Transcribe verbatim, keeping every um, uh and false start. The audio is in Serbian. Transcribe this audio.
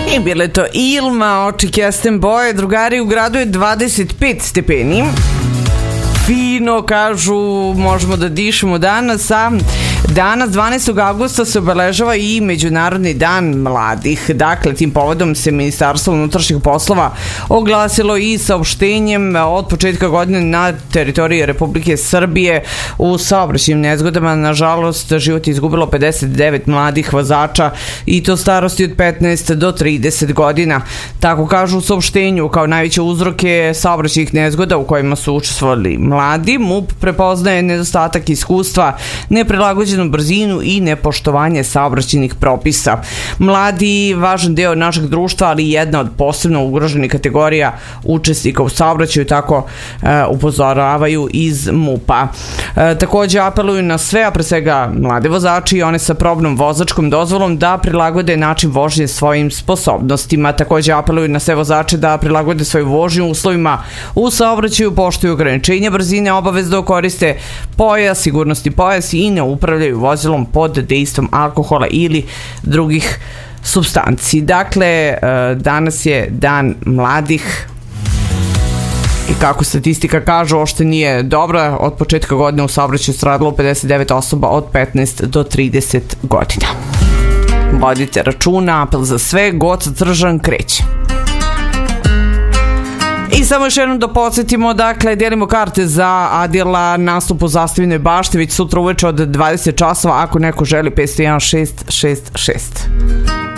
I bile to Ilma, oči kesten boje. Drugari, u gradu je dvadeset pet stepeni. Fino, kažu, možemo da dišemo danas, a danas dvanaestog avgusta se obeležava i Međunarodni dan mladih. Dakle, tim povodom se Ministarstvo unutrašnjih poslova oglasilo i saopštenjem od početka godine na teritoriji Republike Srbije u saobraćajnim nezgodama. Nažalost, život je izgubilo pedeset devet mladih vozača i to starosti od petnaest do trideset godina. Tako kažu u saopštenju, kao najveće uzroke saobraćajnih nezgoda u kojima su učestvovali mladi, MUP prepoznaje nedostatak iskustva, neprilagođenu brzinu i nepoštovanje saobraćajnih propisa. Mladi, važan deo našeg društva, ali jedna od posebno ugroženih kategorija učesnika u saobraćaju, tako e, upozoravaju iz MUP-a. E, takođe apeluju na sve, a pre svega mlade vozači i one sa probnom vozačkom dozvolom, da prilagode način vožnje svojim sposobnostima. Takođe apeluju na sve vozače da prilagode svoju vožnju uslovima u saobraćaju, poštuju ograničenja brzine, obavezno koriste pojas, sigurnosni pojas i ne upravljaju vozilom pod dejstvom alkohola ili drugih supstanci. Dakle, danas je dan mladih i kako statistika kaže, ošte nije dobra. Od početka godine u saobraćaju stradalo pedeset devet osoba od petnaest do trideset godina. Vodite računa, apel za sve, Goca Tržan kreće. I samo još jednom da podsjetimo, dakle, dijelimo karte za Adila nastup u Zastavinoj bašti, već sutra uveče od dvadeset časova, ako neko želi, petsto jedan šest šest šest.